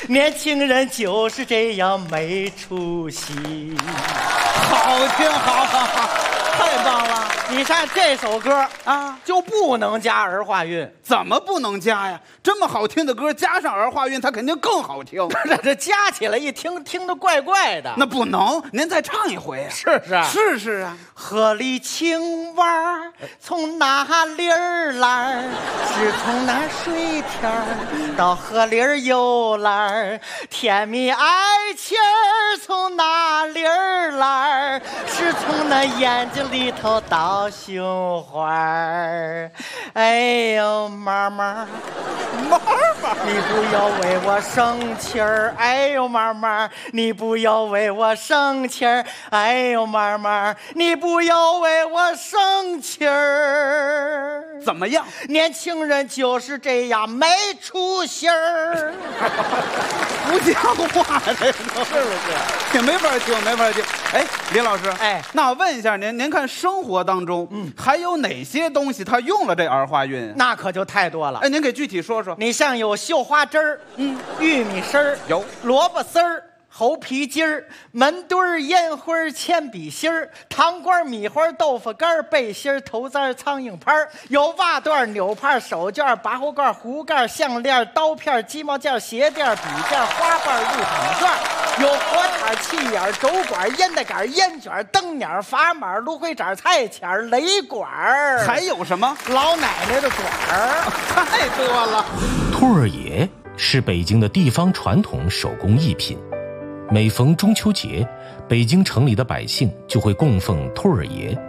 年轻人就是这样没出息。 好听，好，太棒了！ 你看这首歌啊， 就不能加儿化韵。 怎么不能加呀？这么好听的歌，加上儿化韵，它肯定更好听。 这加起来一听，听着怪怪的。 那不能，您再唱一回啊！ 是啊， 是啊。 河里青蛙从哪里儿来？是从那水天儿到河里儿游来。甜蜜爱情从哪里儿来？是从那眼睛里头到胸怀。哎呦妈妈，你不要为我生气儿。哎呦妈妈，你不要为我生气儿。哎呦妈妈，你不要为我生气儿。 怎么样？ 年轻人就是这样没出息儿。 不像话，这是不是？也没法听。哎，李老师， 哎， 那我问一下您看生活当中，还有哪些东西它用了这儿化韵？ 那可就太多了。 哎，您给具体说说。 你像有绣花枝儿，玉米丝儿， 有萝卜丝儿。猴皮筋儿、门墩儿、烟灰儿、铅笔芯儿、糖瓜、米花、豆腐干、背心儿、头簪、苍蝇拍儿，有袜缎、纽帕、手绢、拔壶盖、壶盖、项链、刀片、鸡毛件、鞋垫、笔垫、花瓣、入场券，有火铲、气眼、轴管、烟袋杆、烟卷、灯鸟、砝码、芦灰盏、菜钱、雷管儿， 还有什么？ 老奶奶的管儿， 太多了。 兔儿爷是北京的地方传统手工艺品。每逢中秋节，北京城里的百姓就会供奉兔儿爷。